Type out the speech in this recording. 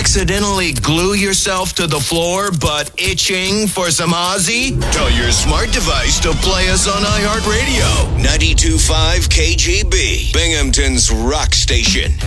accidentally glue yourself to the floor but itching for some Ozzy? Tell your smart device to play us on iHeartRadio. 92.5 KGB, Binghamton's rock station.